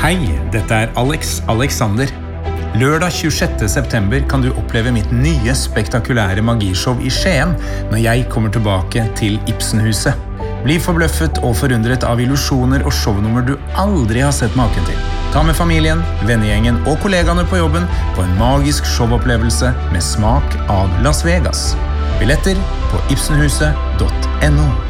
Hei, dette Alex Alexander. Lørdag 26. september kan du oppleve mitt nye spektakulære magishow I Skien når jeg kommer tilbake til Ibsenhuset. Bli forbløffet og forundret av illusjoner og shownummer du aldri har sett maken til. Ta med familien, vennegjengen og kollegaene på jobben på en magisk showopplevelse med smak av Las Vegas. Billetter på ibsenhuset.no.